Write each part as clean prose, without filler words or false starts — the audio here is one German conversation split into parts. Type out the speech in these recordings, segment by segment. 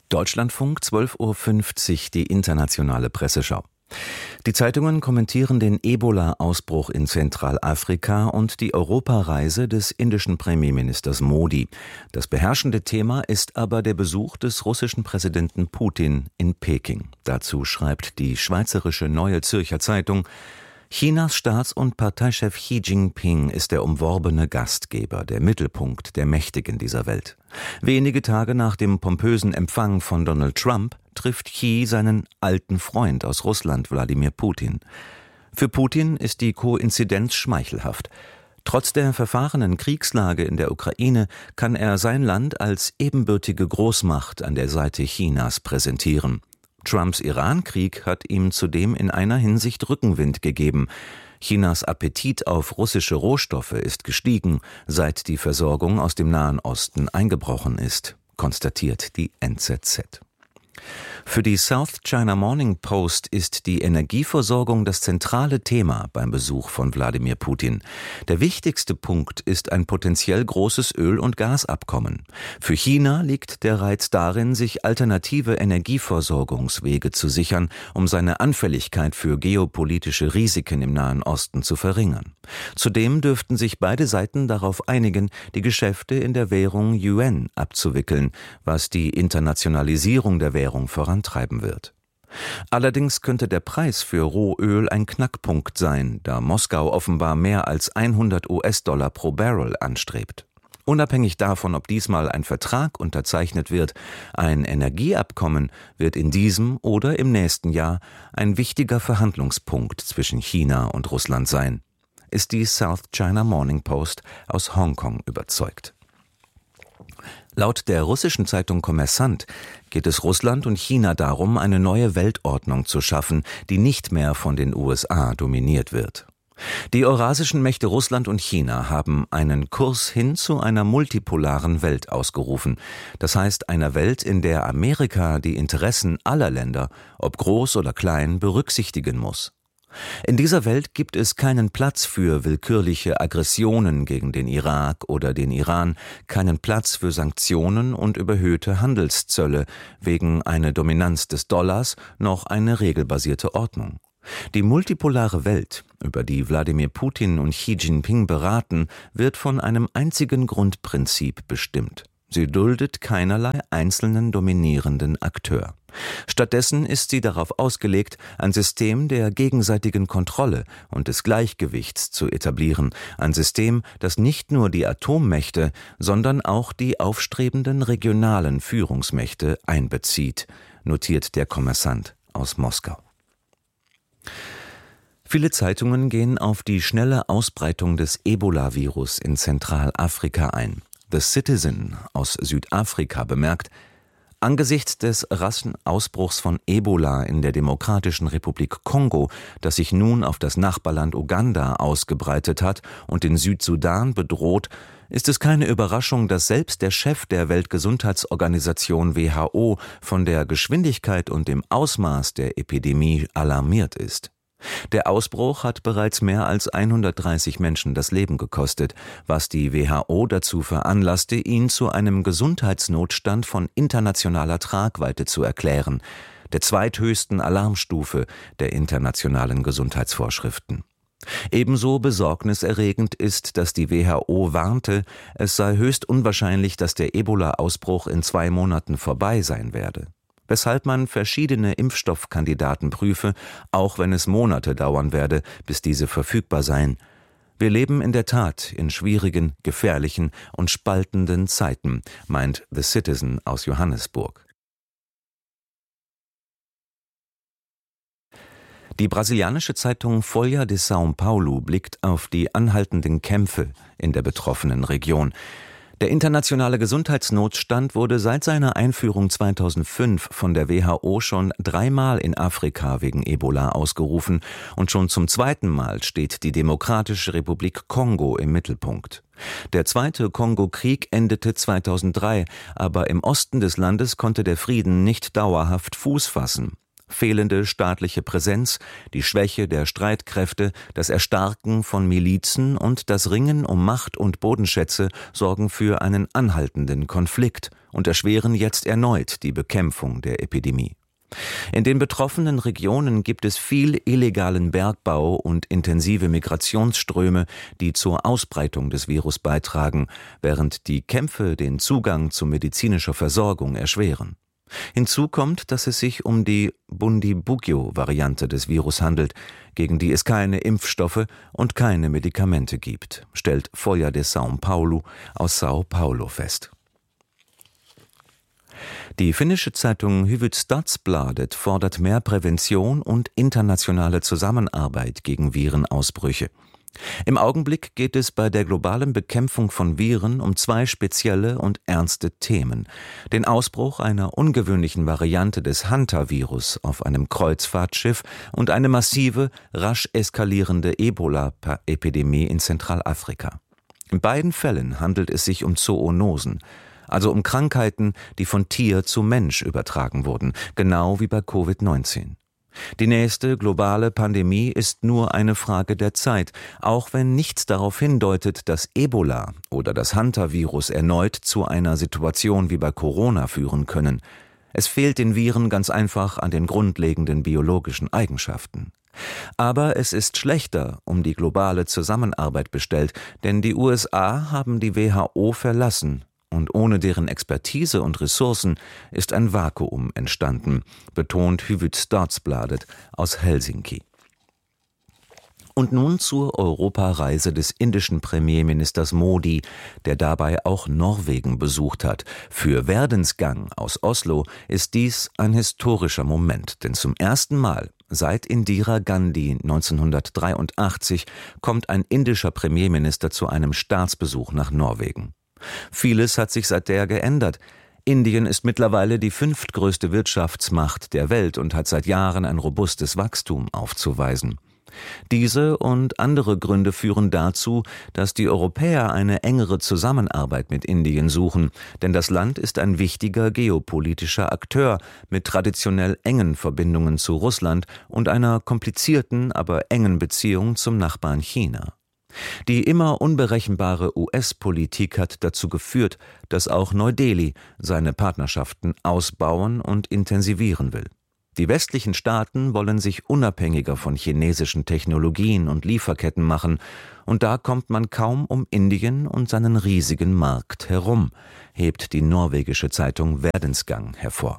Deutschlandfunk 12:50 Uhr, die internationale Presseschau. Die Zeitungen kommentieren den Ebola-Ausbruch in Zentralafrika und die Europareise des indischen Premierministers Modi. Das beherrschende Thema ist aber der Besuch des russischen Präsidenten Putin in Peking. Dazu schreibt die schweizerische Neue Zürcher Zeitung: Chinas Staats- und Parteichef Xi Jinping ist der umworbene Gastgeber, der Mittelpunkt der Mächtigen dieser Welt. Wenige Tage nach dem pompösen Empfang von Donald Trump trifft Xi seinen alten Freund aus Russland, Wladimir Putin. Für Putin ist die Koinzidenz schmeichelhaft. Trotz der verfahrenen Kriegslage in der Ukraine kann er sein Land als ebenbürtige Großmacht an der Seite Chinas präsentieren. Trumps Iran-Krieg hat ihm zudem in einer Hinsicht Rückenwind gegeben. Chinas Appetit auf russische Rohstoffe ist gestiegen, seit die Versorgung aus dem Nahen Osten eingebrochen ist, konstatiert die NZZ. Für die South China Morning Post ist die Energieversorgung das zentrale Thema beim Besuch von Wladimir Putin. Der wichtigste Punkt ist ein potenziell großes Öl- und Gasabkommen. Für China liegt der Reiz darin, sich alternative Energieversorgungswege zu sichern, um seine Anfälligkeit für geopolitische Risiken im Nahen Osten zu verringern. Zudem dürften sich beide Seiten darauf einigen, die Geschäfte in der Währung Yuan abzuwickeln, was die Internationalisierung der Währung vorantreiben wird. Allerdings könnte der Preis für Rohöl ein Knackpunkt sein, da Moskau offenbar mehr als 100 US-Dollar pro Barrel anstrebt. Unabhängig davon, ob diesmal ein Vertrag unterzeichnet wird, ein Energieabkommen wird in diesem oder im nächsten Jahr ein wichtiger Verhandlungspunkt zwischen China und Russland sein, ist die South China Morning Post aus Hongkong überzeugt. Laut der russischen Zeitung Kommersant geht es Russland und China darum, eine neue Weltordnung zu schaffen, die nicht mehr von den USA dominiert wird. Die eurasischen Mächte Russland und China haben einen Kurs hin zu einer multipolaren Welt ausgerufen. Das heißt, einer Welt, in der Amerika die Interessen aller Länder, ob groß oder klein, berücksichtigen muss. In dieser Welt gibt es keinen Platz für willkürliche Aggressionen gegen den Irak oder den Iran, keinen Platz für Sanktionen und überhöhte Handelszölle wegen einer Dominanz des Dollars, noch eine regelbasierte Ordnung. Die multipolare Welt, über die Wladimir Putin und Xi Jinping beraten, wird von einem einzigen Grundprinzip bestimmt. Sie duldet keinerlei einzelnen dominierenden Akteur. Stattdessen ist sie darauf ausgelegt, ein System der gegenseitigen Kontrolle und des Gleichgewichts zu etablieren, ein System, das nicht nur die Atommächte, sondern auch die aufstrebenden regionalen Führungsmächte einbezieht, notiert der Kommersant aus Moskau. Viele Zeitungen gehen auf die schnelle Ausbreitung des Ebola-Virus in Zentralafrika ein. The Citizen aus Südafrika bemerkt: Angesichts des raschen Ausbruchs von Ebola in der Demokratischen Republik Kongo, das sich nun auf das Nachbarland Uganda ausgebreitet hat und den Südsudan bedroht, ist es keine Überraschung, dass selbst der Chef der Weltgesundheitsorganisation WHO von der Geschwindigkeit und dem Ausmaß der Epidemie alarmiert ist. Der Ausbruch hat bereits mehr als 130 Menschen das Leben gekostet, was die WHO dazu veranlasste, ihn zu einem Gesundheitsnotstand von internationaler Tragweite zu erklären, der zweithöchsten Alarmstufe der internationalen Gesundheitsvorschriften. Ebenso besorgniserregend ist, dass die WHO warnte, es sei höchst unwahrscheinlich, dass der Ebola-Ausbruch in 2 Monaten vorbei sein werde. Weshalb man verschiedene Impfstoffkandidaten prüfe, auch wenn es Monate dauern werde, bis diese verfügbar seien. Wir leben in der Tat in schwierigen, gefährlichen und spaltenden Zeiten, meint The Citizen aus Johannesburg. Die brasilianische Zeitung Folha de São Paulo blickt auf die anhaltenden Kämpfe in der betroffenen Region. Der internationale Gesundheitsnotstand wurde seit seiner Einführung 2005 von der WHO schon 3-mal in Afrika wegen Ebola ausgerufen und schon zum 2. Mal steht die Demokratische Republik Kongo im Mittelpunkt. Der zweite Kongo-Krieg endete 2003, aber im Osten des Landes konnte der Frieden nicht dauerhaft Fuß fassen. Fehlende staatliche Präsenz, die Schwäche der Streitkräfte, das Erstarken von Milizen und das Ringen um Macht und Bodenschätze sorgen für einen anhaltenden Konflikt und erschweren jetzt erneut die Bekämpfung der Epidemie. In den betroffenen Regionen gibt es viel illegalen Bergbau und intensive Migrationsströme, die zur Ausbreitung des Virus beitragen, während die Kämpfe den Zugang zu medizinischer Versorgung erschweren. Hinzu kommt, dass es sich um die Bundibugyo-Variante des Virus handelt, gegen die es keine Impfstoffe und keine Medikamente gibt, stellt Folha de São Paulo aus São Paulo fest. Die finnische Zeitung Hufvudstadsbladet fordert mehr Prävention und internationale Zusammenarbeit gegen Virenausbrüche. Im Augenblick geht es bei der globalen Bekämpfung von Viren um zwei spezielle und ernste Themen: den Ausbruch einer ungewöhnlichen Variante des Hantavirus auf einem Kreuzfahrtschiff und eine massive, rasch eskalierende Ebola-Epidemie in Zentralafrika. In beiden Fällen handelt es sich um Zoonosen, also um Krankheiten, die von Tier zu Mensch übertragen wurden, genau wie bei Covid-19. Die nächste globale Pandemie ist nur eine Frage der Zeit, auch wenn nichts darauf hindeutet, dass Ebola oder das Hantavirus erneut zu einer Situation wie bei Corona führen können. Es fehlt den Viren ganz einfach an den grundlegenden biologischen Eigenschaften. Aber es ist schlechter um die globale Zusammenarbeit bestellt, denn die USA haben die WHO verlassen. Und ohne deren Expertise und Ressourcen ist ein Vakuum entstanden, betont Hufvudstadsbladet aus Helsinki. Und nun zur Europareise des indischen Premierministers Modi, der dabei auch Norwegen besucht hat. Für Verdensgang aus Oslo ist dies ein historischer Moment, denn zum ersten Mal seit Indira Gandhi 1983 kommt ein indischer Premierminister zu einem Staatsbesuch nach Norwegen. Vieles hat sich seither geändert. Indien ist mittlerweile die 5. größte Wirtschaftsmacht der Welt und hat seit Jahren ein robustes Wachstum aufzuweisen. Diese und andere Gründe führen dazu, dass die Europäer eine engere Zusammenarbeit mit Indien suchen, denn das Land ist ein wichtiger geopolitischer Akteur mit traditionell engen Verbindungen zu Russland und einer komplizierten, aber engen Beziehung zum Nachbarn China. Die immer unberechenbare US-Politik hat dazu geführt, dass auch Neu-Delhi seine Partnerschaften ausbauen und intensivieren will. Die westlichen Staaten wollen sich unabhängiger von chinesischen Technologien und Lieferketten machen, und da kommt man kaum um Indien und seinen riesigen Markt herum, hebt die norwegische Zeitung Verdensgang hervor.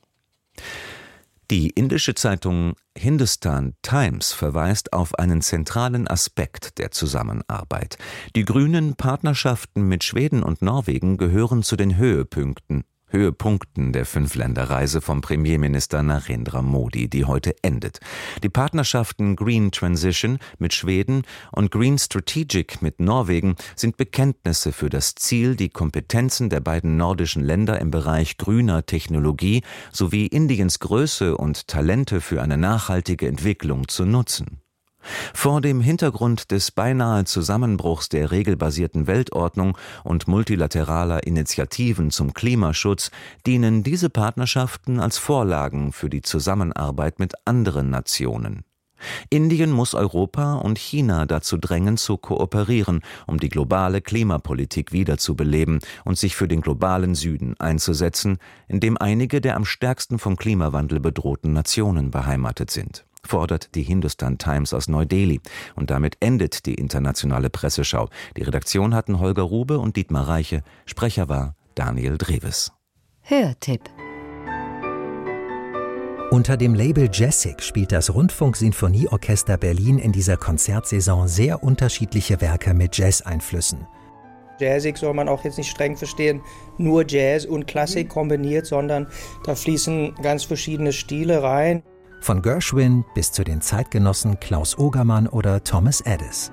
Die indische Zeitung Hindustan Times verweist auf einen zentralen Aspekt der Zusammenarbeit. Die grünen Partnerschaften mit Schweden und Norwegen gehören zu den Höhepunkten der Fünfländerreise vom Premierminister Narendra Modi, die heute endet. Die Partnerschaften Green Transition mit Schweden und Green Strategic mit Norwegen sind Bekenntnisse für das Ziel, die Kompetenzen der beiden nordischen Länder im Bereich grüner Technologie sowie Indiens Größe und Talente für eine nachhaltige Entwicklung zu nutzen. Vor dem Hintergrund des beinahe Zusammenbruchs der regelbasierten Weltordnung und multilateraler Initiativen zum Klimaschutz dienen diese Partnerschaften als Vorlagen für die Zusammenarbeit mit anderen Nationen. Indien muss Europa und China dazu drängen, zu kooperieren, um die globale Klimapolitik wiederzubeleben und sich für den globalen Süden einzusetzen, in dem einige der am stärksten vom Klimawandel bedrohten Nationen beheimatet sind, fordert die Hindustan Times aus Neu-Delhi. Und damit endet die internationale Presseschau. Die Redaktion hatten Holger Rube und Dietmar Reiche. Sprecher war Daniel Dreves. Hörtipp. Unter dem Label Jazzic spielt das Rundfunk-Sinfonieorchester Berlin in dieser Konzertsaison sehr unterschiedliche Werke mit Jazz-Einflüssen. Jazzig soll man auch jetzt nicht streng verstehen, nur Jazz und Klassik kombiniert, sondern da fließen ganz verschiedene Stile rein. Von Gershwin bis zu den Zeitgenossen Klaus Ogermann oder Thomas Edis.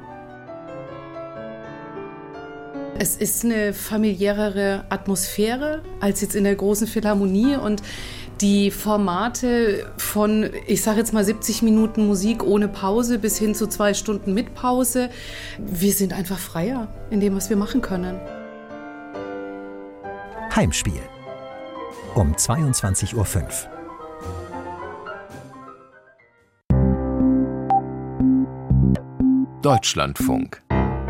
Es ist eine familiärere Atmosphäre als jetzt in der großen Philharmonie und die Formate von, ich sage jetzt mal 70 Minuten Musik ohne Pause bis hin zu 2 Stunden mit Pause. Wir sind einfach freier in dem, was wir machen können. Heimspiel um 22:05 Uhr. Deutschlandfunk.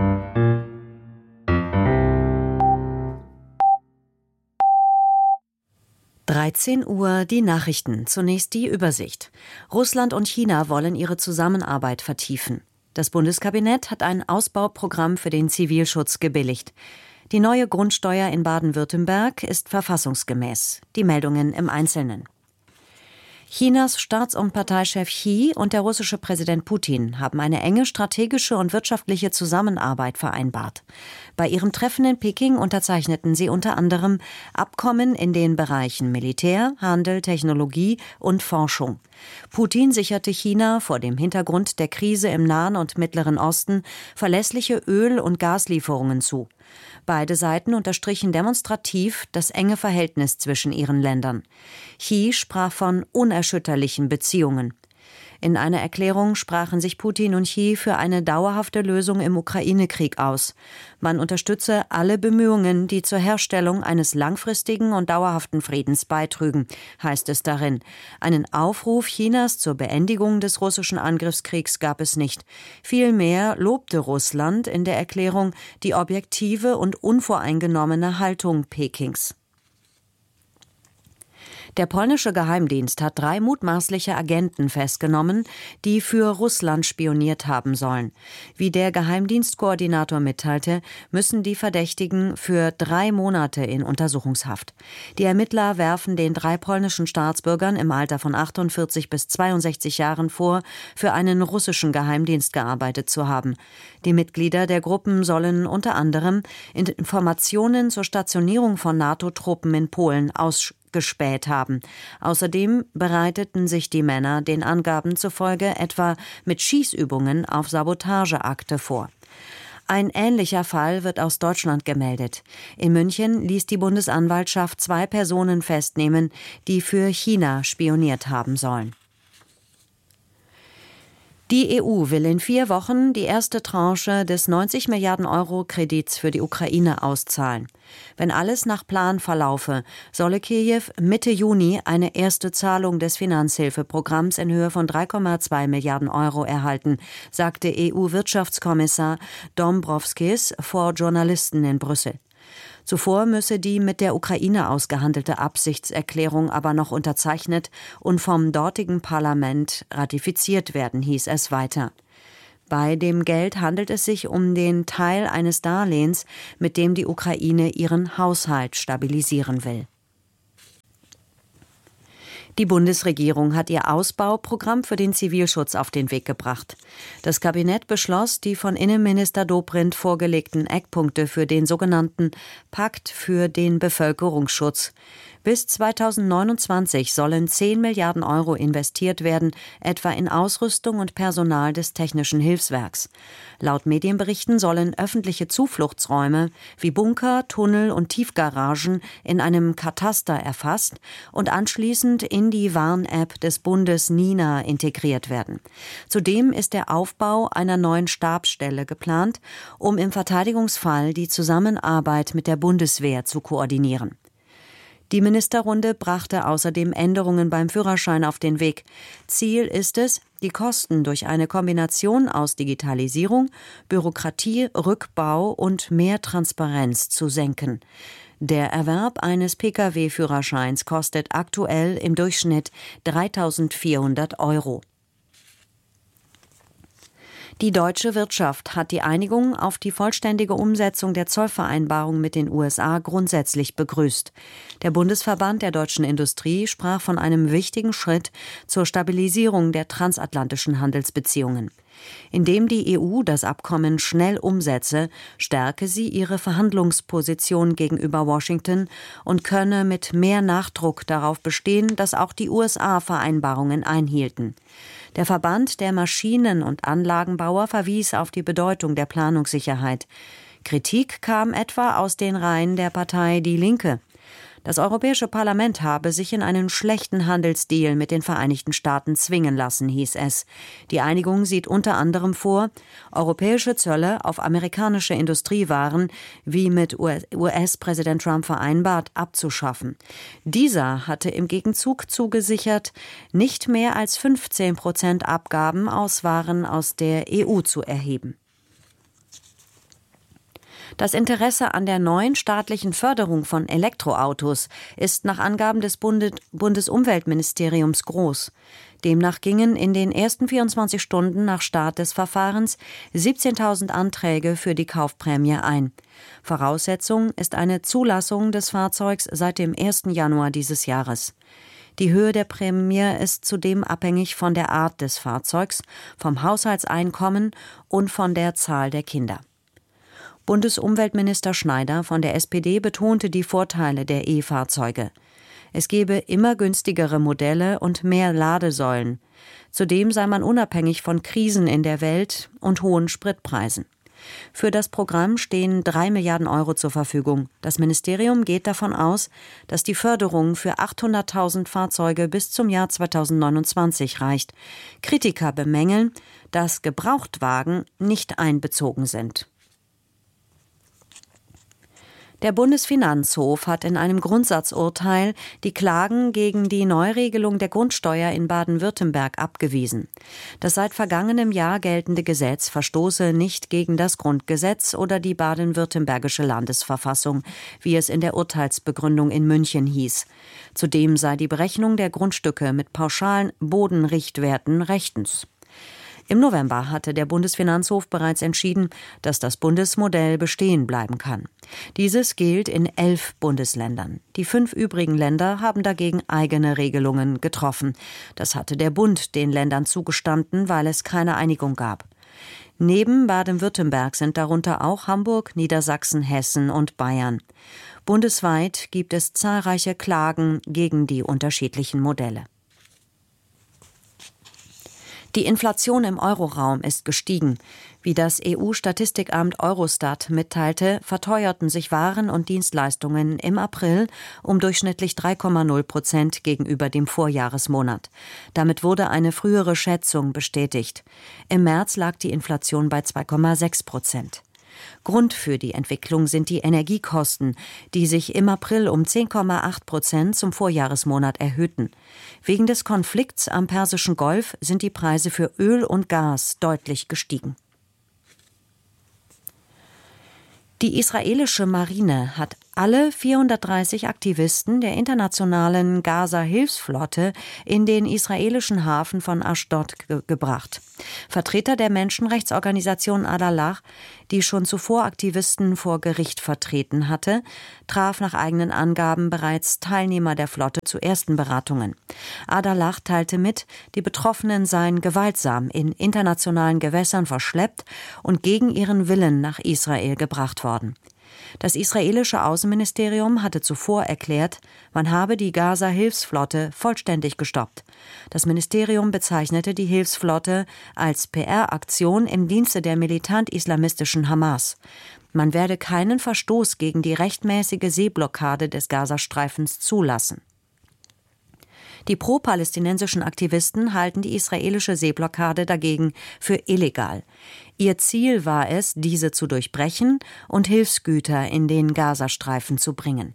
Uhr die Nachrichten. Zunächst die Übersicht. Russland und China wollen ihre Zusammenarbeit vertiefen. Das Bundeskabinett hat ein Ausbauprogramm für den Zivilschutz gebilligt. Die neue Grundsteuer in Baden-Württemberg ist verfassungsgemäß. Die Meldungen im Einzelnen. Chinas Staats- und Parteichef Xi und der russische Präsident Putin haben eine enge strategische und wirtschaftliche Zusammenarbeit vereinbart. Bei ihrem Treffen in Peking unterzeichneten sie unter anderem Abkommen in den Bereichen Militär, Handel, Technologie und Forschung. Putin sicherte China vor dem Hintergrund der Krise im Nahen und Mittleren Osten verlässliche Öl- und Gaslieferungen zu. Beide Seiten unterstrichen demonstrativ das enge Verhältnis zwischen ihren Ländern. Xi sprach von unerschütterlichen Beziehungen. In einer Erklärung sprachen sich Putin und Xi für eine dauerhafte Lösung im Ukraine-Krieg aus. Man unterstütze alle Bemühungen, die zur Herstellung eines langfristigen und dauerhaften Friedens beitrügen, heißt es darin. Einen Aufruf Chinas zur Beendigung des russischen Angriffskriegs gab es nicht. Vielmehr lobte Russland in der Erklärung die objektive und unvoreingenommene Haltung Pekings. Der polnische Geheimdienst hat 3 mutmaßliche Agenten festgenommen, die für Russland spioniert haben sollen. Wie der Geheimdienstkoordinator mitteilte, müssen die Verdächtigen für 3 Monate in Untersuchungshaft. Die Ermittler werfen den 3 polnischen Staatsbürgern im Alter von 48 bis 62 Jahren vor, für einen russischen Geheimdienst gearbeitet zu haben. Die Mitglieder der Gruppen sollen unter anderem Informationen zur Stationierung von NATO-Truppen in Polen ausgespäht haben. Außerdem bereiteten sich die Männer den Angaben zufolge etwa mit Schießübungen auf Sabotageakte vor. Ein ähnlicher Fall wird aus Deutschland gemeldet. In München ließ die Bundesanwaltschaft 2 Personen festnehmen, die für China spioniert haben sollen. Die EU will in 4 Wochen die erste Tranche des 90 Milliarden Euro Kredits für die Ukraine auszahlen. Wenn alles nach Plan verlaufe, solle Kiew Mitte Juni eine erste Zahlung des Finanzhilfeprogramms in Höhe von 3,2 Milliarden Euro erhalten, sagte EU-Wirtschaftskommissar Dombrovskis vor Journalisten in Brüssel. Zuvor müsse die mit der Ukraine ausgehandelte Absichtserklärung aber noch unterzeichnet und vom dortigen Parlament ratifiziert werden, hieß es weiter. Bei dem Geld handelt es sich um den Teil eines Darlehens, mit dem die Ukraine ihren Haushalt stabilisieren will. Die Bundesregierung hat ihr Ausbauprogramm für den Zivilschutz auf den Weg gebracht. Das Kabinett beschloss die von Innenminister Dobrindt vorgelegten Eckpunkte für den sogenannten Pakt für den Bevölkerungsschutz. Bis 2029 sollen 10 Milliarden Euro investiert werden, etwa in Ausrüstung und Personal des Technischen Hilfswerks. Laut Medienberichten sollen öffentliche Zufluchtsräume wie Bunker, Tunnel und Tiefgaragen in einem Kataster erfasst und anschließend in die Warn-App des Bundes Nina integriert werden. Zudem ist der Aufbau einer neuen Stabsstelle geplant, um im Verteidigungsfall die Zusammenarbeit mit der Bundeswehr zu koordinieren. Die Ministerrunde brachte außerdem Änderungen beim Führerschein auf den Weg. Ziel ist es, die Kosten durch eine Kombination aus Digitalisierung, Bürokratie, Rückbau und mehr Transparenz zu senken. Der Erwerb eines Pkw-Führerscheins kostet aktuell im Durchschnitt 3.400 Euro. Die deutsche Wirtschaft hat die Einigung auf die vollständige Umsetzung der Zollvereinbarung mit den USA grundsätzlich begrüßt. Der Bundesverband der deutschen Industrie sprach von einem wichtigen Schritt zur Stabilisierung der transatlantischen Handelsbeziehungen. Indem die EU das Abkommen schnell umsetze, stärke sie ihre Verhandlungsposition gegenüber Washington und könne mit mehr Nachdruck darauf bestehen, dass auch die USA Vereinbarungen einhielten. Der Verband der Maschinen- und Anlagenbauer verwies auf die Bedeutung der Planungssicherheit. Kritik kam etwa aus den Reihen der Partei Die Linke. Das Europäische Parlament habe sich in einen schlechten Handelsdeal mit den Vereinigten Staaten zwingen lassen, hieß es. Die Einigung sieht unter anderem vor, europäische Zölle auf amerikanische Industriewaren, wie mit US-Präsident Trump vereinbart, abzuschaffen. Dieser hatte im Gegenzug zugesichert, nicht mehr als 15% Abgaben aus Waren aus der EU zu erheben. Das Interesse an der neuen staatlichen Förderung von Elektroautos ist nach Angaben des Bundesumweltministeriums groß. Demnach gingen in den ersten 24 Stunden nach Start des Verfahrens 17.000 Anträge für die Kaufprämie ein. Voraussetzung ist eine Zulassung des Fahrzeugs seit dem 1. Januar dieses Jahres. Die Höhe der Prämie ist zudem abhängig von der Art des Fahrzeugs, vom Haushaltseinkommen und von der Zahl der Kinder. Bundesumweltminister Schneider von der SPD betonte die Vorteile der E-Fahrzeuge. Es gebe immer günstigere Modelle und mehr Ladesäulen. Zudem sei man unabhängig von Krisen in der Welt und hohen Spritpreisen. Für das Programm stehen 3 Milliarden Euro zur Verfügung. Das Ministerium geht davon aus, dass die Förderung für 800.000 Fahrzeuge bis zum Jahr 2029 reicht. Kritiker bemängeln, dass Gebrauchtwagen nicht einbezogen sind. Der Bundesfinanzhof hat in einem Grundsatzurteil die Klagen gegen die Neuregelung der Grundsteuer in Baden-Württemberg abgewiesen. Das seit vergangenem Jahr geltende Gesetz verstoße nicht gegen das Grundgesetz oder die baden-württembergische Landesverfassung, wie es in der Urteilsbegründung in München hieß. Zudem sei die Berechnung der Grundstücke mit pauschalen Bodenrichtwerten rechtens. Im November hatte der Bundesfinanzhof bereits entschieden, dass das Bundesmodell bestehen bleiben kann. Dieses gilt in 11 Bundesländern. Die 5 übrigen Länder haben dagegen eigene Regelungen getroffen. Das hatte der Bund den Ländern zugestanden, weil es keine Einigung gab. Neben Baden-Württemberg sind darunter auch Hamburg, Niedersachsen, Hessen und Bayern. Bundesweit gibt es zahlreiche Klagen gegen die unterschiedlichen Modelle. Die Inflation im Euroraum ist gestiegen. Wie das EU-Statistikamt Eurostat mitteilte, verteuerten sich Waren und Dienstleistungen im April um durchschnittlich 3,0% gegenüber dem Vorjahresmonat. Damit wurde eine frühere Schätzung bestätigt. Im März lag die Inflation bei 2,6%. Grund für die Entwicklung sind die Energiekosten, die sich im April um 10,8% zum Vorjahresmonat erhöhten. Wegen des Konflikts am Persischen Golf sind die Preise für Öl und Gas deutlich gestiegen. Die israelische Marine hat alle 430 Aktivisten der internationalen Gaza-Hilfsflotte in den israelischen Hafen von Aschdod gebracht. Vertreter der Menschenrechtsorganisation Adalah, die schon zuvor Aktivisten vor Gericht vertreten hatte, traf nach eigenen Angaben bereits Teilnehmer der Flotte zu ersten Beratungen. Adalah teilte mit, die Betroffenen seien gewaltsam in internationalen Gewässern verschleppt und gegen ihren Willen nach Israel gebracht worden. Das israelische Außenministerium hatte zuvor erklärt, man habe die Gaza-Hilfsflotte vollständig gestoppt. Das Ministerium bezeichnete die Hilfsflotte als PR-Aktion im Dienste der militant-islamistischen Hamas. Man werde keinen Verstoß gegen die rechtmäßige Seeblockade des Gazastreifens zulassen. Die pro-palästinensischen Aktivisten halten die israelische Seeblockade dagegen für illegal. Ihr Ziel war es, diese zu durchbrechen und Hilfsgüter in den Gazastreifen zu bringen.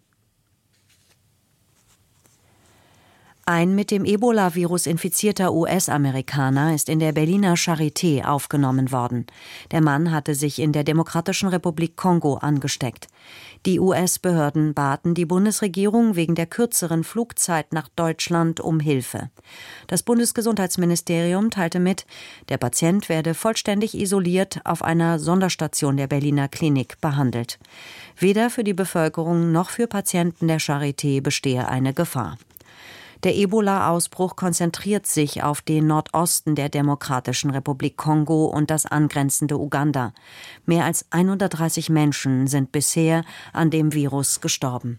Ein mit dem Ebola-Virus infizierter US-Amerikaner ist in der Berliner Charité aufgenommen worden. Der Mann hatte sich in der Demokratischen Republik Kongo angesteckt. Die US-Behörden baten die Bundesregierung wegen der kürzeren Flugzeit nach Deutschland um Hilfe. Das Bundesgesundheitsministerium teilte mit, der Patient werde vollständig isoliert auf einer Sonderstation der Berliner Klinik behandelt. Weder für die Bevölkerung noch für Patienten der Charité bestehe eine Gefahr. Der Ebola-Ausbruch konzentriert sich auf den Nordosten der Demokratischen Republik Kongo und das angrenzende Uganda. Mehr als 130 Menschen sind bisher an dem Virus gestorben.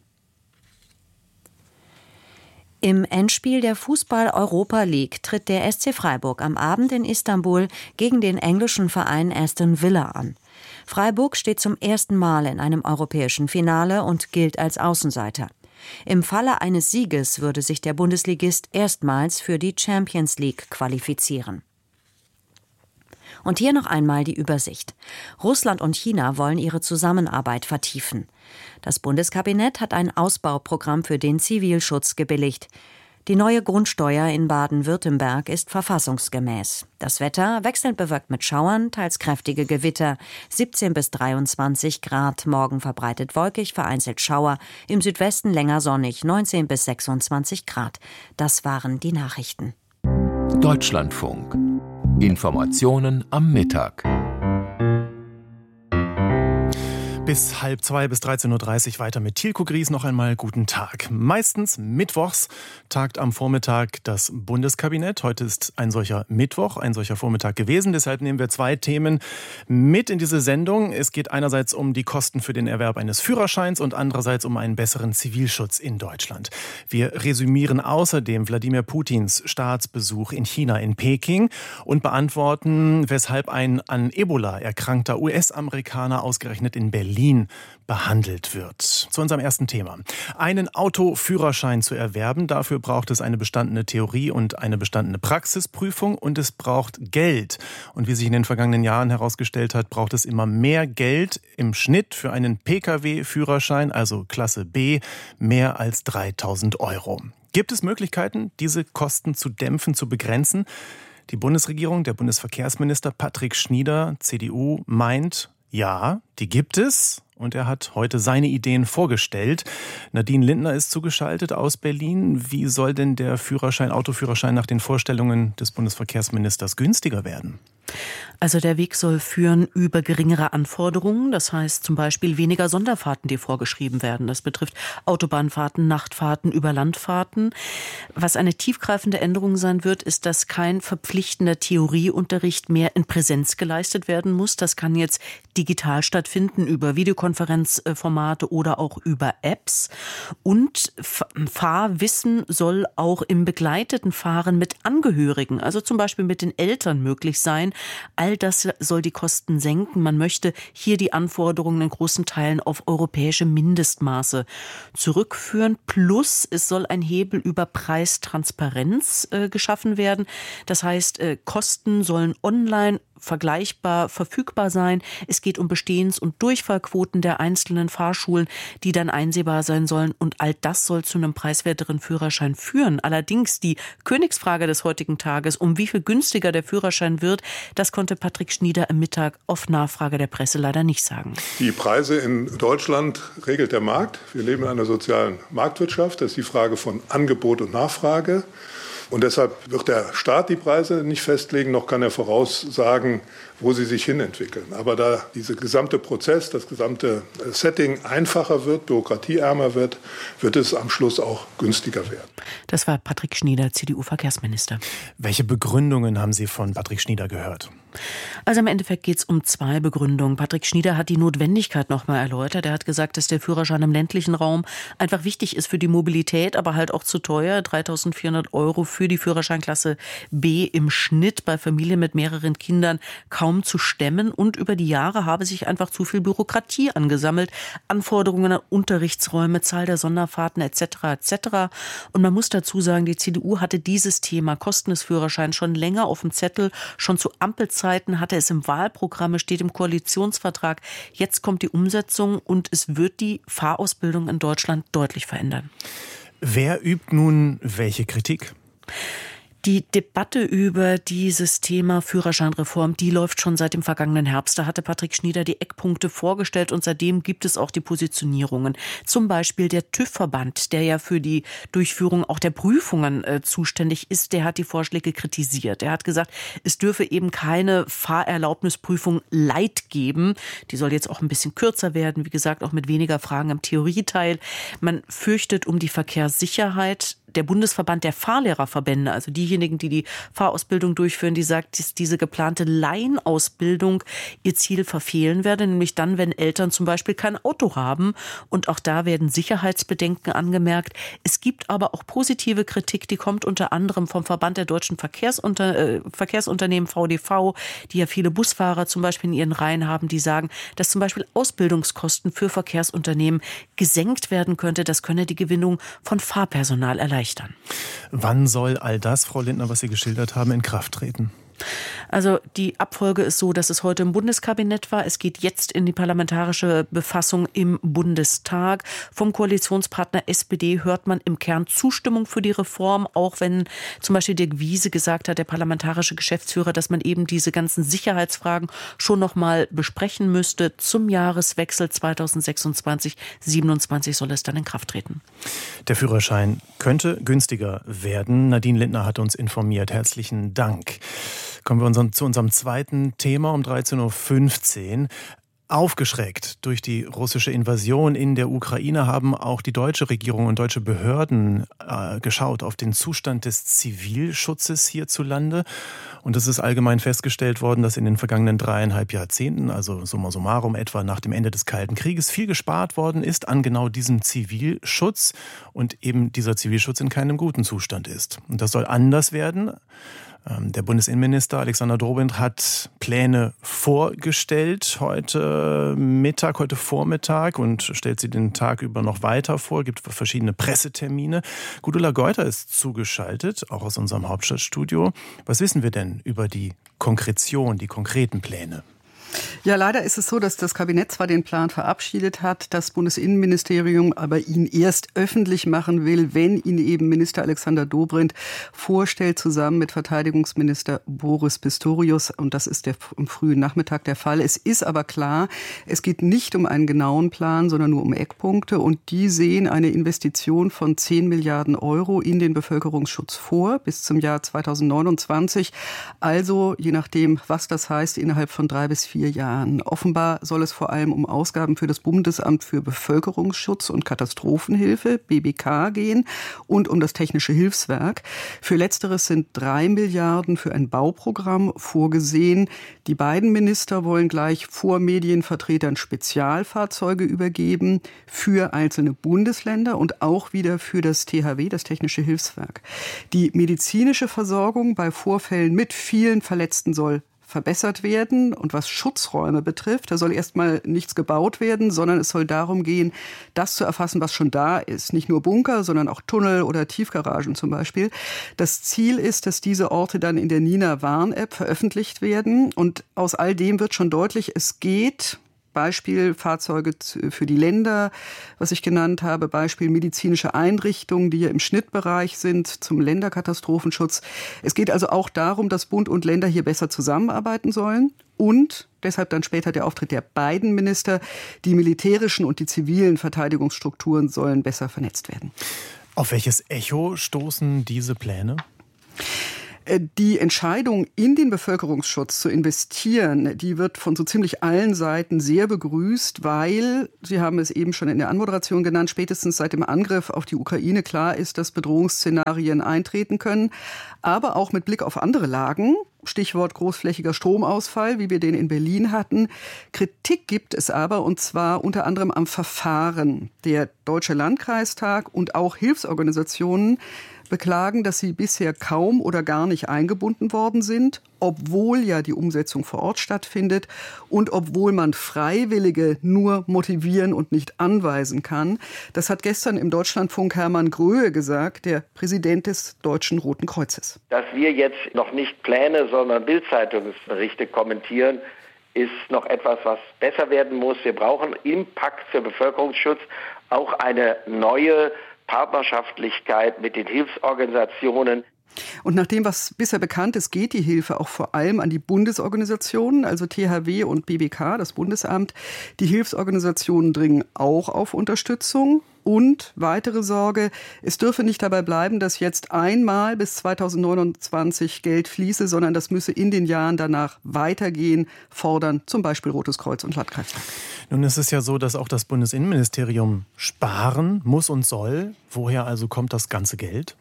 Im Endspiel der Fußball-Europa League tritt der SC Freiburg am Abend in Istanbul gegen den englischen Verein Aston Villa an. Freiburg steht zum ersten Mal in einem europäischen Finale und gilt als Außenseiter. Im Falle eines Sieges würde sich der Bundesligist erstmals für die Champions League qualifizieren. Und hier noch einmal die Übersicht. Russland und China wollen ihre Zusammenarbeit vertiefen. Das Bundeskabinett hat ein Ausbauprogramm für den Zivilschutz gebilligt. Die neue Grundsteuer in Baden-Württemberg ist verfassungsgemäß. Das Wetter wechselnd bewölkt mit Schauern, teils kräftige Gewitter. 17 bis 23 Grad, morgen verbreitet wolkig, vereinzelt Schauer. Im Südwesten länger sonnig, 19 bis 26 Grad. Das waren die Nachrichten. Deutschlandfunk. Informationen am Mittag. Bis 1:30 bis 13:30 Uhr weiter mit Thielko Gries. Noch einmal guten Tag. Meistens mittwochs tagt am Vormittag das Bundeskabinett. Heute ist ein solcher Mittwoch, ein solcher Vormittag gewesen. Deshalb nehmen wir 2 Themen mit in diese Sendung. Es geht einerseits um die Kosten für den Erwerb eines Führerscheins und andererseits um einen besseren Zivilschutz in Deutschland. Wir resümieren außerdem Wladimir Putins Staatsbesuch in China, in Peking, und beantworten, weshalb ein an Ebola erkrankter US-Amerikaner ausgerechnet in Berlin behandelt wird. Zu unserem ersten Thema. Einen Autoführerschein zu erwerben, dafür braucht es eine bestandene Theorie und eine bestandene Praxisprüfung und es braucht Geld. Und wie sich in den vergangenen Jahren herausgestellt hat, braucht es immer mehr Geld im Schnitt für einen Pkw-Führerschein, also Klasse B, mehr als 3.000 Euro. Gibt es Möglichkeiten, diese Kosten zu dämpfen, zu begrenzen? Die Bundesregierung, der Bundesverkehrsminister Patrick Schnieder, CDU, meint, ja, die gibt es, und er hat heute seine Ideen vorgestellt. Nadine Lindner ist zugeschaltet aus Berlin. Wie soll denn der Autoführerschein nach den Vorstellungen des Bundesverkehrsministers günstiger werden? Also der Weg soll führen über geringere Anforderungen, das heißt zum Beispiel weniger Sonderfahrten, die vorgeschrieben werden. Das betrifft Autobahnfahrten, Nachtfahrten, Überlandfahrten. Was eine tiefgreifende Änderung sein wird, ist, dass kein verpflichtender Theorieunterricht mehr in Präsenz geleistet werden muss. Das kann jetzt digital stattfinden über Videokonferenzformate oder auch über Apps. Und Fahrwissen soll auch im begleiteten Fahren mit Angehörigen, also zum Beispiel mit den Eltern, möglich sein. All das soll die Kosten senken. Man möchte hier die Anforderungen in großen Teilen auf europäische Mindestmaße zurückführen. Plus, es soll ein Hebel über Preistransparenz geschaffen werden. Das heißt, Kosten sollen online vergleichbar verfügbar sein. Es geht um Bestehens- und Durchfallquoten der einzelnen Fahrschulen, die dann einsehbar sein sollen. Und all das soll zu einem preiswerteren Führerschein führen. Allerdings die Königsfrage des heutigen Tages, um wie viel günstiger der Führerschein wird, das konnte Patrick Schnieder am Mittag auf Nachfrage der Presse leider nicht sagen. Die Preise in Deutschland regelt der Markt. Wir leben in einer sozialen Marktwirtschaft. Das ist die Frage von Angebot und Nachfrage. Und deshalb wird der Staat die Preise nicht festlegen, noch kann er voraussagen, wo sie sich hinentwickeln. Aber da dieser gesamte Prozess, das gesamte Setting einfacher wird, bürokratieärmer wird, wird es am Schluss auch günstiger werden. Das war Patrick Schnieder, CDU-Verkehrsminister. Welche Begründungen haben Sie von Patrick Schnieder gehört? Also im Endeffekt geht es um 2 Begründungen. Patrick Schnieder hat die Notwendigkeit nochmal erläutert. Er hat gesagt, dass der Führerschein im ländlichen Raum einfach wichtig ist für die Mobilität, aber halt auch zu teuer. 3.400 Euro für die Führerscheinklasse B im Schnitt bei Familien mit mehreren Kindern kaum zu stemmen. Und über die Jahre habe sich einfach zu viel Bürokratie angesammelt. Anforderungen an Unterrichtsräume, Zahl der Sonderfahrten etc. etc. Und man muss dazu sagen, die CDU hatte dieses Thema Kosten des Führerscheins schon länger auf dem Zettel. Schon zu Ampelzeiten hatte es im Wahlprogramm, steht im Koalitionsvertrag. Jetzt kommt die Umsetzung und es wird die Fahrausbildung in Deutschland deutlich verändern. Wer übt nun welche Kritik? Die Debatte über dieses Thema Führerscheinreform, die läuft schon seit dem vergangenen Herbst. Da hatte Patrick Schnieder die Eckpunkte vorgestellt und seitdem gibt es auch die Positionierungen. Zum Beispiel der TÜV-Verband, der ja für die Durchführung auch der Prüfungen zuständig ist, der hat die Vorschläge kritisiert. Er hat gesagt, es dürfe eben keine Fahrerlaubnisprüfung light geben. Die soll jetzt auch ein bisschen kürzer werden, wie gesagt, auch mit weniger Fragen im Theorieteil. Man fürchtet um die Verkehrssicherheit. Der Bundesverband der Fahrlehrerverbände, also diejenigen, die die Fahrausbildung durchführen, die sagt, dass diese geplante Laienausbildung ihr Ziel verfehlen werde, nämlich dann, wenn Eltern zum Beispiel kein Auto haben. Und auch da werden Sicherheitsbedenken angemerkt. Es gibt aber auch positive Kritik, die kommt unter anderem vom Verband der deutschen Verkehrsunternehmen VDV, die ja viele Busfahrer zum Beispiel in ihren Reihen haben, die sagen, dass zum Beispiel Ausbildungskosten für Verkehrsunternehmen gesenkt werden könnte. Das könne die Gewinnung von Fahrpersonal erleichtern. Wann soll all das, Frau Lindner, was Sie geschildert haben, in Kraft treten? Also die Abfolge ist so, dass es heute im Bundeskabinett war. Es geht jetzt in die parlamentarische Befassung im Bundestag. Vom Koalitionspartner SPD hört man im Kern Zustimmung für die Reform, auch wenn zum Beispiel Dirk Wiese gesagt hat, der parlamentarische Geschäftsführer, dass man eben diese ganzen Sicherheitsfragen schon noch mal besprechen müsste. Zum Jahreswechsel 2026/27 soll es dann in Kraft treten. Der Führerschein könnte günstiger werden. Nadine Lindner hat uns informiert. Herzlichen Dank. Kommen wir zu unserem zweiten Thema um 13.15 Uhr. Aufgeschreckt durch die russische Invasion in der Ukraine haben auch die deutsche Regierung und deutsche Behörden geschaut auf den Zustand des Zivilschutzes hierzulande. Und es ist allgemein festgestellt worden, dass in den vergangenen 3,5 Jahrzehnten, also summa summarum etwa nach dem Ende des Kalten Krieges, viel gespart worden ist an genau diesem Zivilschutz und eben dieser Zivilschutz in keinem guten Zustand ist. Und das soll anders werden. Der Bundesinnenminister Alexander Dobrindt hat Pläne vorgestellt heute Vormittag und stellt sie den Tag über noch weiter vor, gibt verschiedene Pressetermine. Gudula Geuter ist zugeschaltet, auch aus unserem Hauptstadtstudio. Was wissen wir denn über die Konkretion, die konkreten Pläne? Ja, leider ist es so, dass das Kabinett zwar den Plan verabschiedet hat, das Bundesinnenministerium aber ihn erst öffentlich machen will, wenn ihn eben Minister Alexander Dobrindt vorstellt, zusammen mit Verteidigungsminister Boris Pistorius. Und das ist am frühen Nachmittag der Fall. Es ist aber klar, es geht nicht um einen genauen Plan, sondern nur um Eckpunkte. Und die sehen eine Investition von 10 Milliarden Euro in den Bevölkerungsschutz vor, bis zum Jahr 2029. Also, je nachdem, was das heißt, innerhalb von 3 bis 4 Jahren. Offenbar soll es vor allem um Ausgaben für das Bundesamt für Bevölkerungsschutz und Katastrophenhilfe, BBK, gehen und um das Technische Hilfswerk. Für Letzteres sind 3 Milliarden für ein Bauprogramm vorgesehen. Die beiden Minister wollen gleich vor Medienvertretern Spezialfahrzeuge übergeben für einzelne Bundesländer und auch wieder für das THW, das Technische Hilfswerk. Die medizinische Versorgung bei Vorfällen mit vielen Verletzten soll verbessert werden. Und was Schutzräume betrifft, da soll erstmal nichts gebaut werden, sondern es soll darum gehen, das zu erfassen, was schon da ist. Nicht nur Bunker, sondern auch Tunnel oder Tiefgaragen zum Beispiel. Das Ziel ist, dass diese Orte dann in der Nina Warn-App veröffentlicht werden. Und aus all dem wird schon deutlich, es geht. Beispiel Fahrzeuge für die Länder, was ich genannt habe, Beispiel medizinische Einrichtungen, die ja im Schnittbereich sind zum Länderkatastrophenschutz. Es geht also auch darum, dass Bund und Länder hier besser zusammenarbeiten sollen und deshalb dann später der Auftritt der beiden Minister, die militärischen und die zivilen Verteidigungsstrukturen sollen besser vernetzt werden. Auf welches Echo stoßen diese Pläne? Die Entscheidung, in den Bevölkerungsschutz zu investieren, die wird von so ziemlich allen Seiten sehr begrüßt, weil, Sie haben es eben schon in der Anmoderation genannt, spätestens seit dem Angriff auf die Ukraine klar ist, dass Bedrohungsszenarien eintreten können, aber auch mit Blick auf andere Lagen. Stichwort großflächiger Stromausfall, wie wir den in Berlin hatten. Kritik gibt es aber, und zwar unter anderem am Verfahren. Der Deutsche Landkreistag und auch Hilfsorganisationen beklagen, dass sie bisher kaum oder gar nicht eingebunden worden sind, obwohl ja die Umsetzung vor Ort stattfindet und obwohl man Freiwillige nur motivieren und nicht anweisen kann. Das hat gestern im Deutschlandfunk Hermann Gröhe gesagt, der Präsident des Deutschen Roten Kreuzes. Dass wir jetzt noch nicht Pläne, sondern Bild-Zeitungsberichte kommentieren, ist noch etwas, was besser werden muss. Wir brauchen im Pakt für Bevölkerungsschutz auch eine neue Partnerschaftlichkeit mit den Hilfsorganisationen. Und nach dem, was bisher bekannt ist, geht die Hilfe auch vor allem an die Bundesorganisationen, also THW und BBK, das Bundesamt. Die Hilfsorganisationen dringen auch auf Unterstützung. Und weitere Sorge, es dürfe nicht dabei bleiben, dass jetzt einmal bis 2029 Geld fließe, sondern das müsse in den Jahren danach weitergehen, fordern zum Beispiel Rotes Kreuz und Landkreistag. Nun ist es ja so, dass auch das Bundesinnenministerium sparen muss und soll. Woher also kommt das ganze Geld?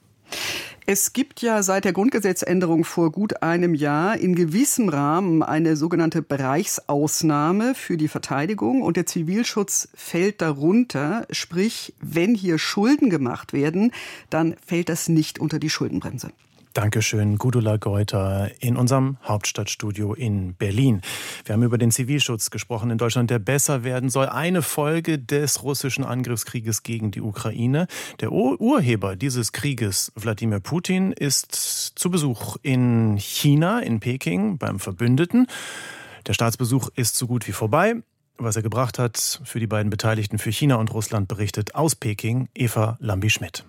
Es gibt ja seit der Grundgesetzänderung vor gut einem Jahr in gewissem Rahmen eine sogenannte Bereichsausnahme für die Verteidigung und der Zivilschutz fällt darunter. Sprich, wenn hier Schulden gemacht werden, dann fällt das nicht unter die Schuldenbremse. Dankeschön, Gudula Geuter in unserem Hauptstadtstudio in Berlin. Wir haben über den Zivilschutz gesprochen in Deutschland, der besser werden soll. Eine Folge des russischen Angriffskrieges gegen die Ukraine. Der Urheber dieses Krieges, Wladimir Putin, ist zu Besuch in China, in Peking, beim Verbündeten. Der Staatsbesuch ist so gut wie vorbei. Was er gebracht hat für die beiden Beteiligten, für China und Russland, berichtet aus Peking Eva Lambi-Schmidt.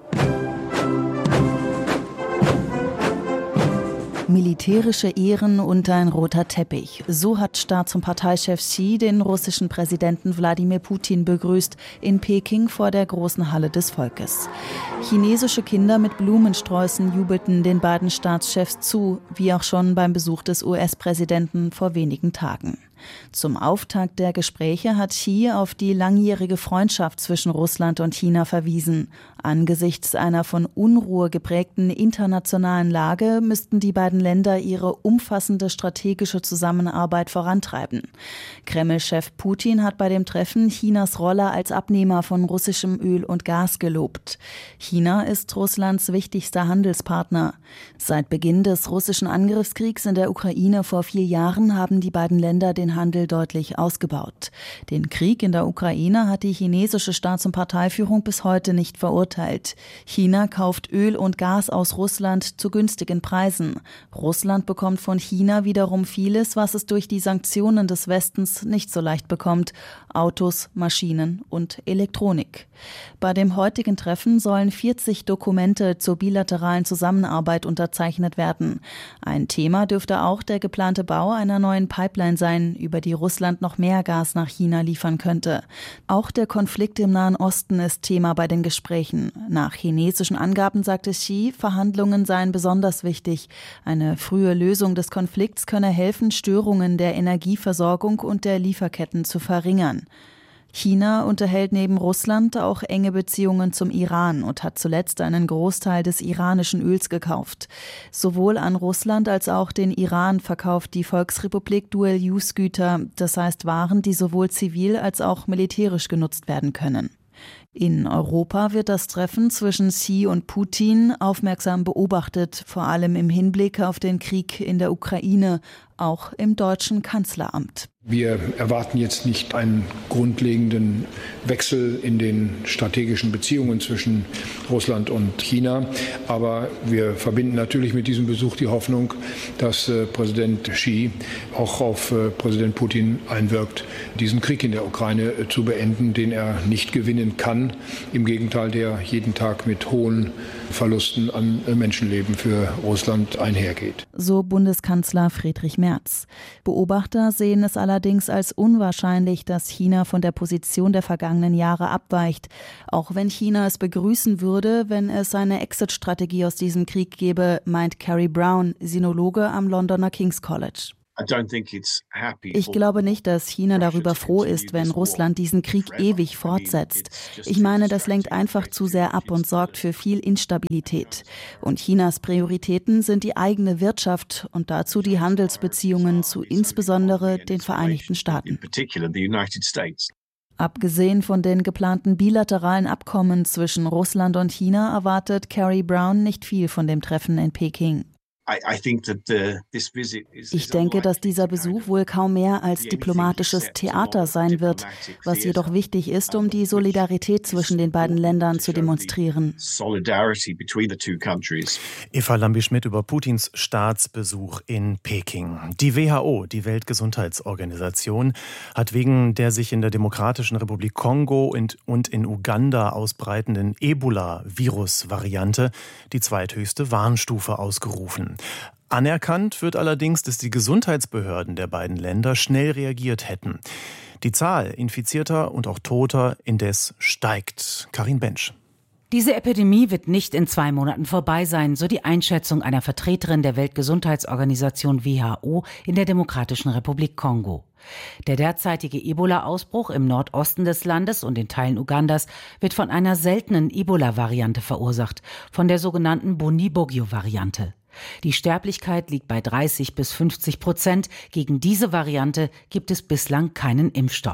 Militärische Ehren und ein roter Teppich. So hat Staats- und Parteichef Xi den russischen Präsidenten Wladimir Putin begrüßt in Peking vor der großen Halle des Volkes. Chinesische Kinder mit Blumensträußen jubelten den beiden Staatschefs zu, wie auch schon beim Besuch des US-Präsidenten vor wenigen Tagen. Zum Auftakt der Gespräche hat Xi auf die langjährige Freundschaft zwischen Russland und China verwiesen. Angesichts einer von Unruhe geprägten internationalen Lage müssten die beiden Länder ihre umfassende strategische Zusammenarbeit vorantreiben. Kreml-Chef Putin hat bei dem Treffen Chinas Rolle als Abnehmer von russischem Öl und Gas gelobt. China ist Russlands wichtigster Handelspartner. Seit Beginn des russischen Angriffskriegs in der Ukraine vor 4 Jahren haben die beiden Länder den Handel deutlich ausgebaut. Den Krieg in der Ukraine hat die chinesische Staats- und Parteiführung bis heute nicht verurteilt. China kauft Öl und Gas aus Russland zu günstigen Preisen. Russland bekommt von China wiederum vieles, was es durch die Sanktionen des Westens nicht so leicht bekommt: Autos, Maschinen und Elektronik. Bei dem heutigen Treffen sollen 40 Dokumente zur bilateralen Zusammenarbeit unterzeichnet werden. Ein Thema dürfte auch der geplante Bau einer neuen Pipeline sein, über die Russland noch mehr Gas nach China liefern könnte. Auch der Konflikt im Nahen Osten ist Thema bei den Gesprächen. Nach chinesischen Angaben sagte Xi, Verhandlungen seien besonders wichtig. Eine frühe Lösung des Konflikts könne helfen, Störungen der Energieversorgung und der Lieferketten zu verringern. China unterhält neben Russland auch enge Beziehungen zum Iran und hat zuletzt einen Großteil des iranischen Öls gekauft. Sowohl an Russland als auch den Iran verkauft die Volksrepublik Dual-Use-Güter, das heißt Waren, die sowohl zivil als auch militärisch genutzt werden können. In Europa wird das Treffen zwischen Xi und Putin aufmerksam beobachtet, vor allem im Hinblick auf den Krieg in der Ukraine, auch im deutschen Kanzleramt. Wir erwarten jetzt nicht einen grundlegenden Wechsel in den strategischen Beziehungen zwischen Russland und China. Aber wir verbinden natürlich mit diesem Besuch die Hoffnung, dass Präsident Xi auch auf Präsident Putin einwirkt, diesen Krieg in der Ukraine zu beenden, den er nicht gewinnen kann. Im Gegenteil, der jeden Tag mit hohen Verlusten an Menschenleben für Russland einhergeht. So Bundeskanzler Friedrich Merz. Beobachter sehen es allerdings als unwahrscheinlich, dass China von der Position der vergangenen Jahre abweicht. Auch wenn China es begrüßen würde, wenn es eine Exit-Strategie aus diesem Krieg gäbe, meint Carrie Brown, Sinologe am Londoner King's College. Ich glaube nicht, dass China darüber froh ist, wenn Russland diesen Krieg ewig fortsetzt. Ich meine, das lenkt einfach zu sehr ab und sorgt für viel Instabilität. Und Chinas Prioritäten sind die eigene Wirtschaft und dazu die Handelsbeziehungen zu insbesondere den Vereinigten Staaten. Abgesehen von den geplanten bilateralen Abkommen zwischen Russland und China erwartet Carrie Brown nicht viel von dem Treffen in Peking. Ich denke, dass dieser Besuch wohl kaum mehr als diplomatisches Theater sein wird, was jedoch wichtig ist, um die Solidarität zwischen den beiden Ländern zu demonstrieren. Eva Lambi-Schmidt über Putins Staatsbesuch in Peking. Die WHO, die Weltgesundheitsorganisation, hat wegen der sich in der Demokratischen Republik Kongo und in Uganda ausbreitenden Ebola-Virus-Variante die zweithöchste Warnstufe ausgerufen. Anerkannt wird allerdings, dass die Gesundheitsbehörden der beiden Länder schnell reagiert hätten. Die Zahl Infizierter und auch Toter indes steigt. Karin Bensch. Diese Epidemie wird nicht in 2 Monaten vorbei sein, so die Einschätzung einer Vertreterin der Weltgesundheitsorganisation WHO in der Demokratischen Republik Kongo. Der derzeitige Ebola-Ausbruch im Nordosten des Landes und in Teilen Ugandas wird von einer seltenen Ebola-Variante verursacht, von der sogenannten Bundibugyo-Variante. Die Sterblichkeit liegt bei 30-50%. Gegen diese Variante gibt es bislang keinen Impfstoff.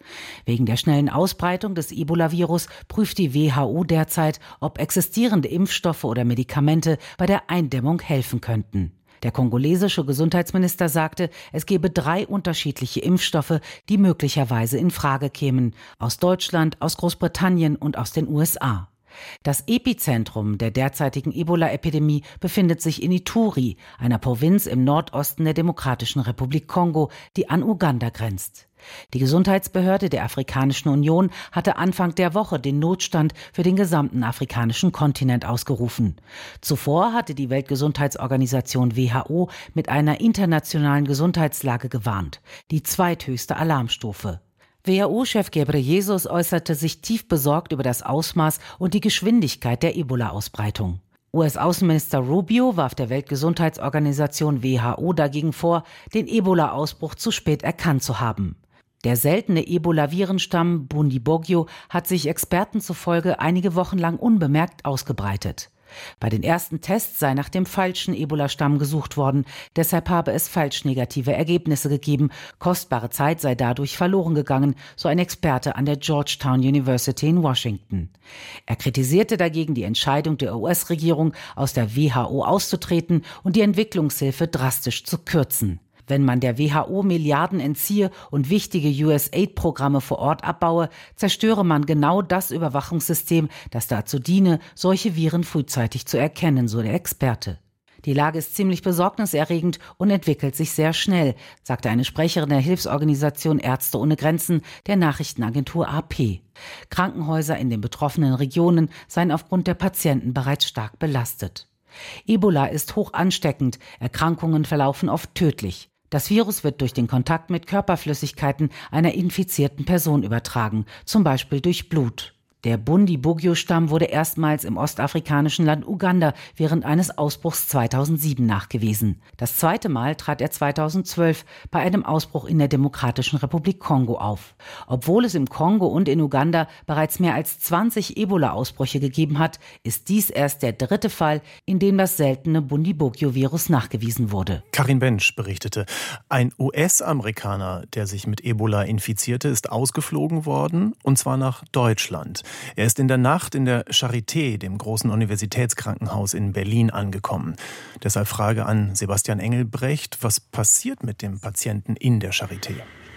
Wegen der schnellen Ausbreitung des Ebola-Virus prüft die WHO derzeit, ob existierende Impfstoffe oder Medikamente bei der Eindämmung helfen könnten. Der kongolesische Gesundheitsminister sagte, es gebe 3 unterschiedliche Impfstoffe, die möglicherweise in Frage kämen. Aus Deutschland, aus Großbritannien und aus den USA. Das Epizentrum der derzeitigen Ebola-Epidemie befindet sich in Ituri, einer Provinz im Nordosten der Demokratischen Republik Kongo, die an Uganda grenzt. Die Gesundheitsbehörde der Afrikanischen Union hatte Anfang der Woche den Notstand für den gesamten afrikanischen Kontinent ausgerufen. Zuvor hatte die Weltgesundheitsorganisation WHO mit einer internationalen Gesundheitslage gewarnt, die zweithöchste Alarmstufe. WHO-Chef Ghebreyesus äußerte sich tief besorgt über das Ausmaß und die Geschwindigkeit der Ebola-Ausbreitung. US-Außenminister Rubio warf der Weltgesundheitsorganisation WHO dagegen vor, den Ebola-Ausbruch zu spät erkannt zu haben. Der seltene Ebola-Virenstamm Bundibugyo hat sich Experten zufolge einige Wochen lang unbemerkt ausgebreitet. Bei den ersten Tests sei nach dem falschen Ebola-Stamm gesucht worden, deshalb habe es falsch negative Ergebnisse gegeben. Kostbare Zeit sei dadurch verloren gegangen, so ein Experte an der Georgetown University in Washington. Er kritisierte dagegen die Entscheidung der US-Regierung, aus der WHO auszutreten und die Entwicklungshilfe drastisch zu kürzen. Wenn man der WHO Milliarden entziehe und wichtige USAID-Programme vor Ort abbaue, zerstöre man genau das Überwachungssystem, das dazu diene, solche Viren frühzeitig zu erkennen, so der Experte. Die Lage ist ziemlich besorgniserregend und entwickelt sich sehr schnell, sagte eine Sprecherin der Hilfsorganisation Ärzte ohne Grenzen der Nachrichtenagentur AP. Krankenhäuser in den betroffenen Regionen seien aufgrund der Patienten bereits stark belastet. Ebola ist hoch ansteckend, Erkrankungen verlaufen oft tödlich. Das Virus wird durch den Kontakt mit Körperflüssigkeiten einer infizierten Person übertragen, zum Beispiel durch Blut. Der Bundibugyo-Stamm wurde erstmals im ostafrikanischen Land Uganda während eines Ausbruchs 2007 nachgewiesen. Das zweite Mal trat er 2012 bei einem Ausbruch in der Demokratischen Republik Kongo auf. Obwohl es im Kongo und in Uganda bereits mehr als 20 Ebola-Ausbrüche gegeben hat, ist dies erst der 3. Fall, in dem das seltene Bundibugyo-Virus nachgewiesen wurde. Karin Bensch berichtete, ein US-Amerikaner, der sich mit Ebola infizierte, ist ausgeflogen worden, und zwar nach Deutschland. Er ist in der Nacht in der Charité, dem großen Universitätskrankenhaus in Berlin, angekommen. Deshalb Frage an Sebastian Engelbrecht, was passiert mit dem Patienten in der Charité?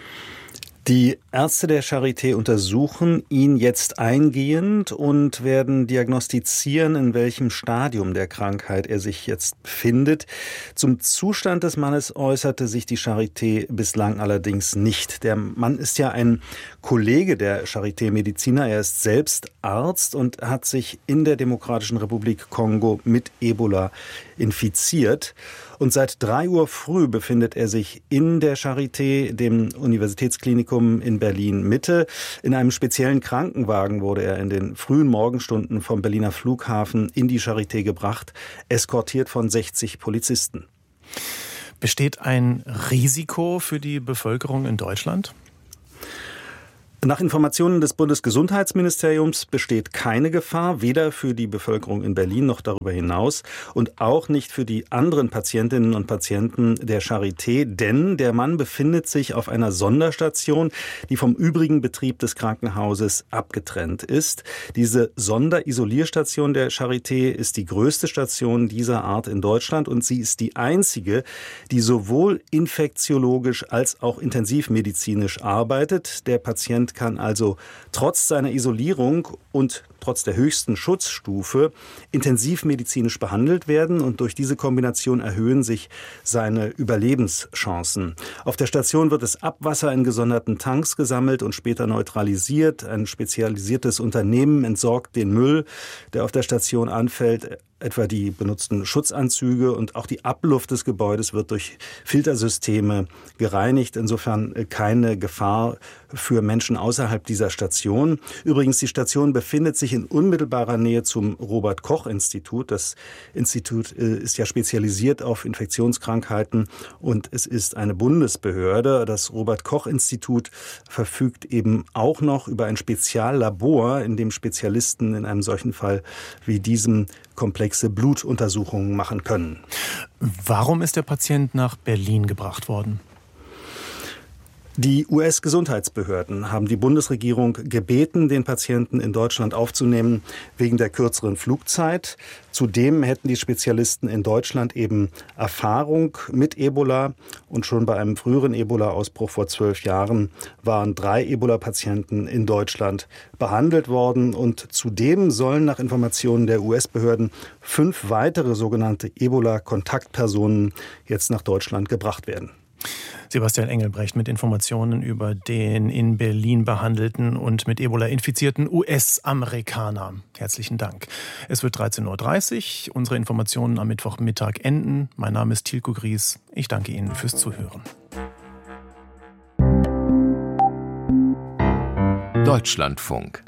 Die Ärzte der Charité untersuchen ihn jetzt eingehend und werden diagnostizieren, in welchem Stadium der Krankheit er sich jetzt befindet. Zum Zustand des Mannes äußerte sich die Charité bislang allerdings nicht. Der Mann ist ja ein Kollege der Charité-Mediziner. Er ist selbst Arzt und hat sich in der Demokratischen Republik Kongo mit Ebola infiziert. Und seit 3 Uhr früh befindet er sich in der Charité, dem Universitätsklinikum in Berlin-Mitte. In einem speziellen Krankenwagen wurde er in den frühen Morgenstunden vom Berliner Flughafen in die Charité gebracht, eskortiert von 60 Polizisten. Besteht ein Risiko für die Bevölkerung in Deutschland? Nach Informationen des Bundesgesundheitsministeriums besteht keine Gefahr, weder für die Bevölkerung in Berlin noch darüber hinaus und auch nicht für die anderen Patientinnen und Patienten der Charité, denn der Mann befindet sich auf einer Sonderstation, die vom übrigen Betrieb des Krankenhauses abgetrennt ist. Diese Sonderisolierstation der Charité ist die größte Station dieser Art in Deutschland und sie ist die einzige, die sowohl infektiologisch als auch intensivmedizinisch arbeitet. Der Patient kann also trotz seiner Isolierung und trotz der höchsten Schutzstufe intensivmedizinisch behandelt werden und durch diese Kombination erhöhen sich seine Überlebenschancen. Auf der Station wird das Abwasser in gesonderten Tanks gesammelt und später neutralisiert. Ein spezialisiertes Unternehmen entsorgt den Müll, der auf der Station anfällt, etwa die benutzten Schutzanzüge, und auch die Abluft des Gebäudes wird durch Filtersysteme gereinigt. Insofern keine Gefahr für Menschen außerhalb dieser Station. Übrigens, die Station befindet sich in unmittelbarer Nähe zum Robert-Koch-Institut. Das Institut ist ja spezialisiert auf Infektionskrankheiten und es ist eine Bundesbehörde. Das Robert-Koch-Institut verfügt eben auch noch über ein Speziallabor, in dem Spezialisten in einem solchen Fall wie diesem komplexe Blutuntersuchungen machen können. Warum ist der Patient nach Berlin gebracht worden? Die US-Gesundheitsbehörden haben die Bundesregierung gebeten, den Patienten in Deutschland aufzunehmen, wegen der kürzeren Flugzeit. Zudem hätten die Spezialisten in Deutschland eben Erfahrung mit Ebola. Und schon bei einem früheren Ebola-Ausbruch vor 12 Jahren waren 3 Ebola-Patienten in Deutschland behandelt worden. Und zudem sollen nach Informationen der US-Behörden 5 weitere sogenannte Ebola-Kontaktpersonen jetzt nach Deutschland gebracht werden. Sebastian Engelbrecht mit Informationen über den in Berlin behandelten und mit Ebola infizierten US-Amerikaner. Herzlichen Dank. Es wird 13.30 Uhr. Unsere Informationen am Mittwochmittag enden. Mein Name ist Tilko Gries. Ich danke Ihnen fürs Zuhören. Deutschlandfunk.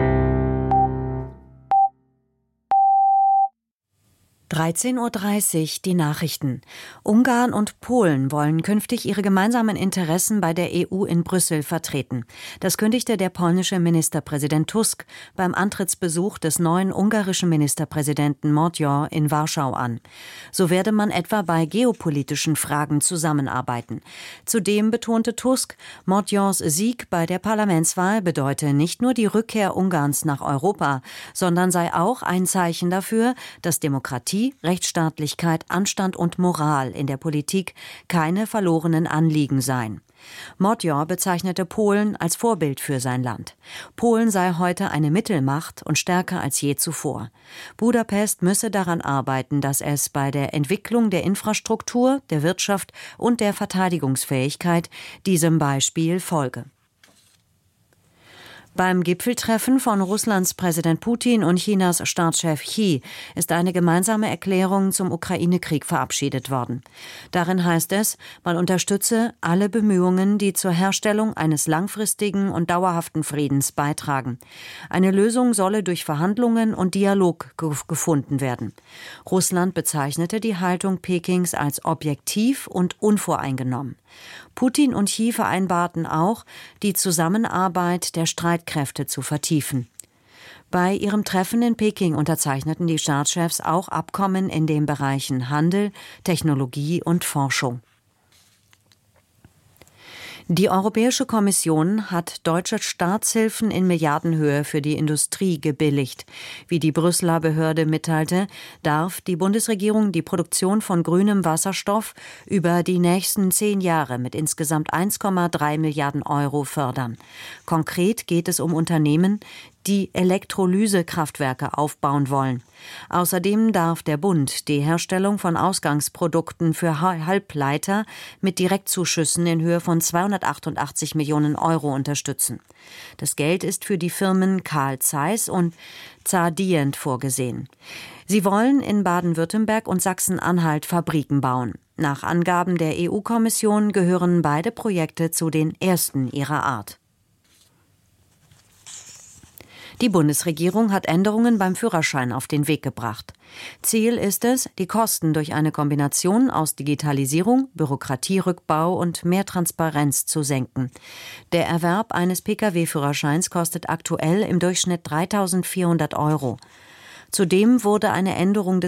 13.30 Uhr die Nachrichten. Ungarn und Polen wollen künftig ihre gemeinsamen Interessen bei der EU in Brüssel vertreten. Das kündigte der polnische Ministerpräsident Tusk beim Antrittsbesuch des neuen ungarischen Ministerpräsidenten Magyar in Warschau an. So werde man etwa bei geopolitischen Fragen zusammenarbeiten. Zudem betonte Tusk, Magyars Sieg bei der Parlamentswahl bedeute nicht nur die Rückkehr Ungarns nach Europa, sondern sei auch ein Zeichen dafür, dass Demokratie, Rechtsstaatlichkeit, Anstand und Moral in der Politik keine verlorenen Anliegen seien. Magyar bezeichnete Polen als Vorbild für sein Land. Polen sei heute eine Mittelmacht und stärker als je zuvor. Budapest müsse daran arbeiten, dass es bei der Entwicklung der Infrastruktur, der Wirtschaft und der Verteidigungsfähigkeit diesem Beispiel folge. Beim Gipfeltreffen von Russlands Präsident Putin und Chinas Staatschef Xi ist eine gemeinsame Erklärung zum Ukraine-Krieg verabschiedet worden. Darin heißt es, man unterstütze alle Bemühungen, die zur Herstellung eines langfristigen und dauerhaften Friedens beitragen. Eine Lösung solle durch Verhandlungen und Dialog gefunden werden. Russland bezeichnete die Haltung Pekings als objektiv und unvoreingenommen. Putin und Xi vereinbarten auch, die Zusammenarbeit der Streitkräfte zu vertiefen. Bei ihrem Treffen in Peking unterzeichneten die Staatschefs auch Abkommen in den Bereichen Handel, Technologie und Forschung. Die Europäische Kommission hat deutsche Staatshilfen in Milliardenhöhe für die Industrie gebilligt. Wie die Brüsseler Behörde mitteilte, darf die Bundesregierung die Produktion von grünem Wasserstoff über die nächsten 10 Jahre mit insgesamt 1,3 Milliarden Euro fördern. Konkret geht es um Unternehmen, die Elektrolysekraftwerke aufbauen wollen. Außerdem darf der Bund die Herstellung von Ausgangsprodukten für Halbleiter mit Direktzuschüssen in Höhe von 288 Millionen Euro unterstützen. Das Geld ist für die Firmen Carl Zeiss und Zardient vorgesehen. Sie wollen in Baden-Württemberg und Sachsen-Anhalt Fabriken bauen. Nach Angaben der EU-Kommission gehören beide Projekte zu den ersten ihrer Art. Die Bundesregierung hat Änderungen beim Führerschein auf den Weg gebracht. Ziel ist es, die Kosten durch eine Kombination aus Digitalisierung, Bürokratierückbau und mehr Transparenz zu senken. Der Erwerb eines Pkw-Führerscheins kostet aktuell im Durchschnitt 3.400 Euro. Zudem wurde eine Änderung des